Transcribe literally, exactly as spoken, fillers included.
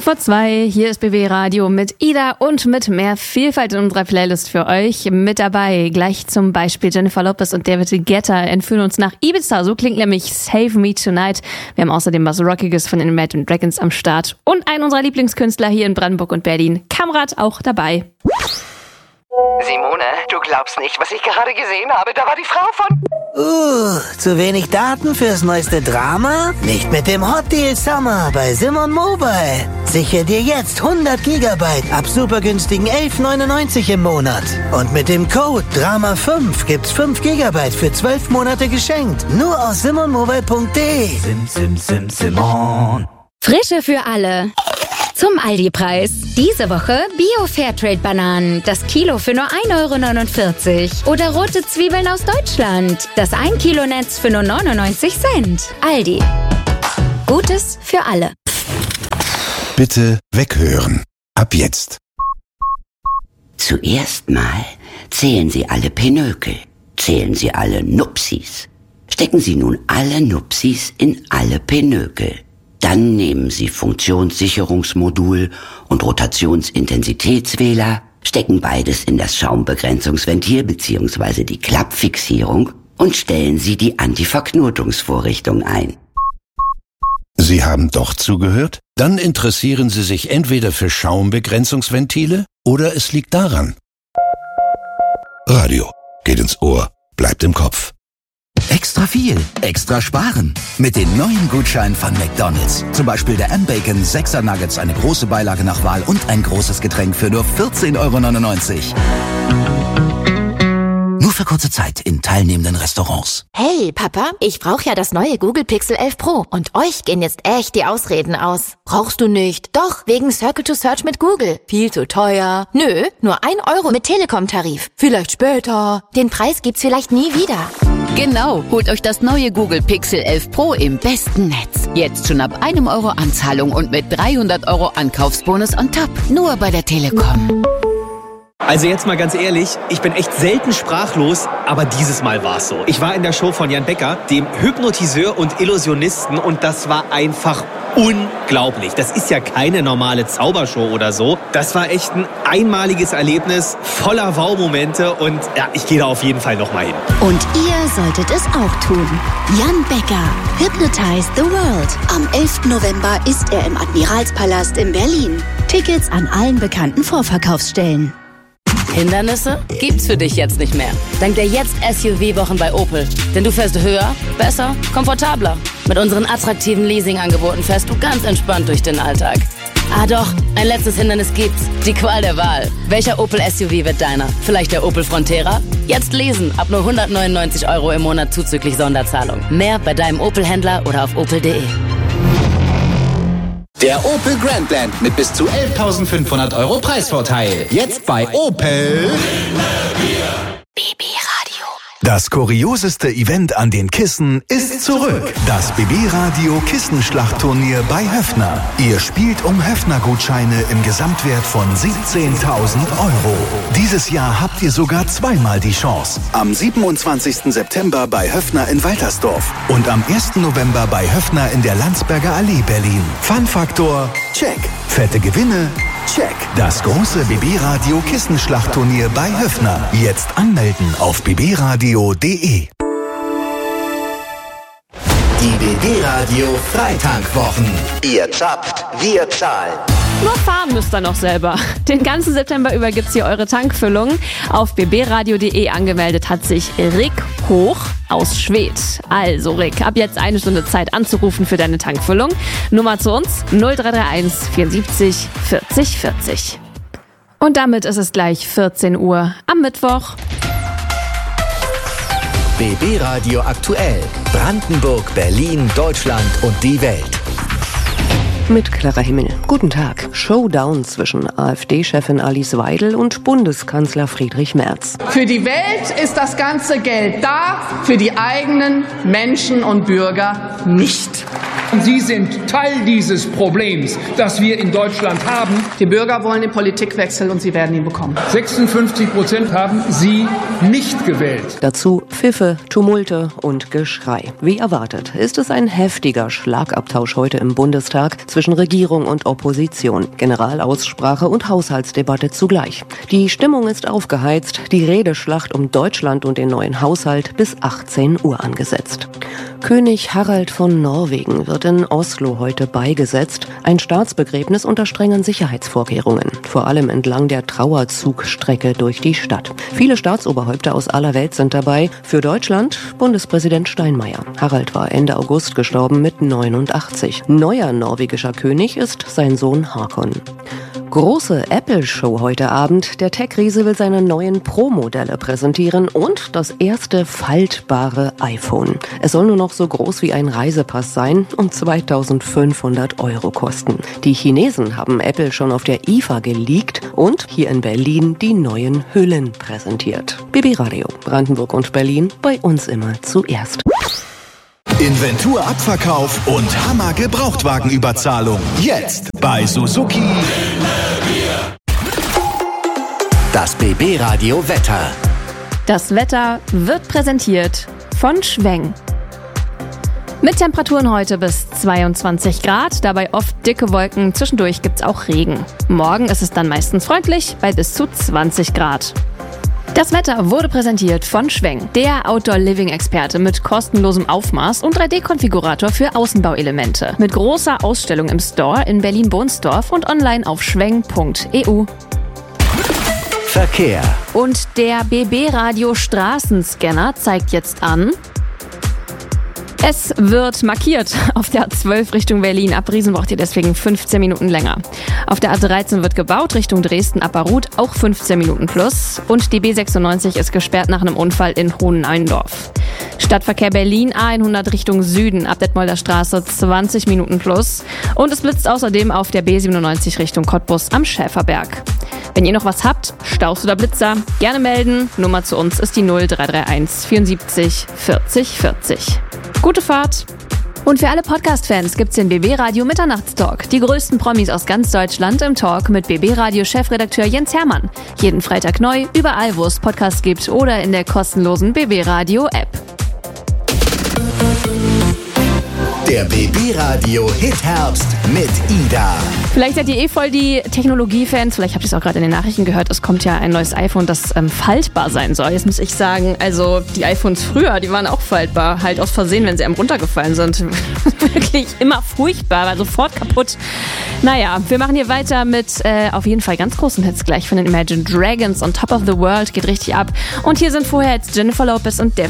vor zwei, hier ist B B Radio mit Ida und mit mehr Vielfalt in unserer Playlist für euch. Mit dabei gleich zum Beispiel Jennifer Lopez und David Guetta entführen uns nach Ibiza. So klingt nämlich Save Me Tonight. Wir haben außerdem was Rockiges von den Imagine Dragons am Start. Und einen unserer Lieblingskünstler hier in Brandenburg und Berlin, Kamrat, auch dabei. Simone, du glaubst nicht, was ich gerade gesehen habe. Da war die Frau von... Uh, zu wenig Daten fürs neueste Drama? Nicht mit dem Hot Deal Summer bei Simon Mobile. Sichere dir jetzt hundert Gigabyte ab super günstigen elf neunundneunzig im Monat. Und mit dem Code Drama fünf gibt's fünf Gigabyte für zwölf Monate geschenkt. Nur aus simon mobile punkt de. Sim, sim, sim, Simon. Frische für alle. Zum Aldi-Preis. Diese Woche Bio-Fairtrade-Bananen. Das Kilo für nur ein Euro neunundvierzig. Oder rote Zwiebeln aus Deutschland. Das ein Kilo Netz für nur neunundneunzig Cent. Aldi. Gutes für alle. Bitte weghören. Ab jetzt. Zuerst mal zählen Sie alle Pinökel. Zählen Sie alle Nupsis. Stecken Sie nun alle Nupsis in alle Pinökel. Dann nehmen Sie Funktionssicherungsmodul und Rotationsintensitätswähler, stecken beides in das Schaumbegrenzungsventil bzw. die Klappfixierung und stellen Sie die Antiverknotungsvorrichtung ein. Sie haben doch zugehört? Dann interessieren Sie sich entweder für Schaumbegrenzungsventile oder es liegt daran. Radio. Geht ins Ohr. Bleibt im Kopf. Extra viel, extra sparen. Mit den neuen Gutscheinen von McDonald's. Zum Beispiel der M-Bacon sechser Nuggets, eine große Beilage nach Wahl und ein großes Getränk für nur vierzehn Euro neunundneunzig. Nur für kurze Zeit in teilnehmenden Restaurants. Hey, Papa, ich brauche ja das neue Google Pixel elf Pro. Und euch gehen jetzt echt die Ausreden aus. Brauchst du nicht. Doch, wegen Circle to Search mit Google. Viel zu teuer. Nö, nur ein Euro mit Telekom-Tarif. Vielleicht später. Den Preis gibt's vielleicht nie wieder. Genau, holt euch das neue Google Pixel elf Pro im besten Netz. Jetzt schon ab einem Euro Anzahlung und mit dreihundert Euro Ankaufsbonus on top. Nur bei der Telekom. Also jetzt mal ganz ehrlich, ich bin echt selten sprachlos, aber dieses Mal war's so. Ich war in der Show von Jan Becker, dem Hypnotiseur und Illusionisten, und das war einfach unglaublich. Das ist ja keine normale Zaubershow oder so. Das war echt ein einmaliges Erlebnis, voller Wow-Momente, und ja, ich gehe da auf jeden Fall nochmal hin. Und ihr solltet es auch tun. Jan Becker, Hypnotize the World. Am elften November ist er im Admiralspalast in Berlin. Tickets an allen bekannten Vorverkaufsstellen. Hindernisse gibt's für dich jetzt nicht mehr. Dank der Jetzt-S U V-Wochen bei Opel. Denn du fährst höher, besser, komfortabler. Mit unseren attraktiven Leasing-Angeboten fährst du ganz entspannt durch den Alltag. Ah doch, ein letztes Hindernis gibt's. Die Qual der Wahl. Welcher Opel S U V wird deiner? Vielleicht der Opel Frontera? Jetzt lesen, ab nur hundertneunundneunzig Euro im Monat zuzüglich Sonderzahlung. Mehr bei deinem Opel-Händler oder auf opel punkt de. Der Opel Grandland mit bis zu elftausendfünfhundert Euro Preisvorteil. Jetzt bei Opel. B B Radio. Das kurioseste Event an den Kissen ist zurück. Das B B-Radio Kissenschlachtturnier bei Höffner. Ihr spielt um Höffner-Gutscheine im Gesamtwert von siebzehntausend Euro. Dieses Jahr habt ihr sogar zweimal die Chance. Am siebenundzwanzigsten September bei Höffner in Waltersdorf und am ersten November bei Höffner in der Landsberger Allee Berlin. Fun-Faktor, check. Fette Gewinne, check. Das große B B-Radio Kissenschlachtturnier bei Höffner. Jetzt anmelden auf b b radio punkt de. Die B B-Radio Freitankwwochen. Ihr zapft, wir zahlen. Nur fahren müsst ihr noch selber. Den ganzen September über gibt's hier eure Tankfüllung. Auf b b radio punkt de angemeldet hat sich Rick Hoch aus Schwedt. Also Rick, ab jetzt eine Stunde Zeit anzurufen für deine Tankfüllung. Nummer zu uns null drei drei eins vierundsiebzig vierzig vierzig. Und damit ist es gleich vierzehn Uhr am Mittwoch. B B-Radio aktuell. Brandenburg, Berlin, Deutschland und die Welt. Mit Clara Himmel. Guten Tag. Showdown zwischen AfD-Chefin Alice Weidel und Bundeskanzler Friedrich Merz. Für die Welt ist das ganze Geld da, für die eigenen Menschen und Bürger nicht. Und Sie sind Teil dieses Problems, das wir in Deutschland haben. Die Bürger wollen den Politikwechsel und sie werden ihn bekommen. sechsundfünfzig Prozent haben Sie nicht gewählt. Dazu Pfiffe, Tumulte und Geschrei. Wie erwartet ist es ein heftiger Schlagabtausch heute im Bundestag zwischen Regierung und Opposition. Generalaussprache und Haushaltsdebatte zugleich. Die Stimmung ist aufgeheizt, die Redeschlacht um Deutschland und den neuen Haushalt bis achtzehn Uhr angesetzt. König Harald von Norwegen wird in Oslo heute beigesetzt. Ein Staatsbegräbnis unter strengen Sicherheitsvorkehrungen. Vor allem entlang der Trauerzugstrecke durch die Stadt. Viele Staatsoberhäupter aus aller Welt sind dabei. Für Deutschland Bundespräsident Steinmeier. Harald war Ende August gestorben mit neunundachtzig. Neuer norwegischer König ist sein Sohn Håkon. Große Apple-Show heute Abend. Der Tech-Riese will seine neuen Pro-Modelle präsentieren und das erste faltbare iPhone. Es soll nur noch so groß wie ein Reisepass sein und zweitausendfünfhundert Euro kosten. Die Chinesen haben Apple schon auf der I F A geleakt und hier in Berlin die neuen Hüllen präsentiert. B B Radio, Brandenburg und Berlin, bei uns immer zuerst. Inventurabverkauf und Hammer-Gebrauchtwagenüberzahlung. Jetzt bei Suzuki. Das B B Radio Wetter. Das Wetter wird präsentiert von Schweng. Mit Temperaturen heute bis zweiundzwanzig Grad, dabei oft dicke Wolken, zwischendurch gibt's auch Regen. Morgen ist es dann meistens freundlich bei bis zu zwanzig Grad. Das Wetter wurde präsentiert von Schweng, der Outdoor-Living-Experte mit kostenlosem Aufmaß und drei D-Konfigurator für Außenbauelemente. Mit großer Ausstellung im Store in Berlin-Bohnsdorf und online auf schweng punkt e u. Verkehr. Und der B B-Radio Straßenscanner zeigt jetzt an: Es wird markiert auf der A zwölf Richtung Berlin. Ab Riesen braucht ihr deswegen fünfzehn Minuten länger. Auf der A dreizehn wird gebaut Richtung Dresden-Apperruth, auch fünfzehn Minuten plus. Und die B sechsundneunzig ist gesperrt nach einem Unfall in Hohenneundorf. Stadtverkehr Berlin A hundert Richtung Süden, ab Detmolder Straße zwanzig Minuten plus. Und es blitzt außerdem auf der B siebenundneunzig Richtung Cottbus am Schäferberg. Wenn ihr noch was habt, Staus oder Blitzer, gerne melden. Nummer zu uns ist die null drei drei eins vierundsiebzig vierzig vierzig. Gute Fahrt! Und für alle Podcast-Fans gibt's den B B-Radio Mitternachtstalk. Die größten Promis aus ganz Deutschland im Talk mit B B-Radio-Chefredakteur Jens Hermann. Jeden Freitag neu, überall wo es Podcasts gibt oder in der kostenlosen B B-Radio-App. Der B B-Radio Hit-Herbst mit Ida. Vielleicht seid ihr eh voll die Technologie-Fans, vielleicht habt ihr es auch gerade in den Nachrichten gehört, es kommt ja ein neues iPhone, das ähm, faltbar sein soll. Jetzt muss ich sagen, also die iPhones früher, die waren auch faltbar, halt aus Versehen, wenn sie einem runtergefallen sind. Wirklich immer furchtbar, war sofort kaputt. Naja, wir machen hier weiter mit äh, auf jeden Fall ganz großen Hits gleich von den Imagine Dragons. On Top of the World geht richtig ab. Und hier sind vorher jetzt Jennifer Lopez und Devin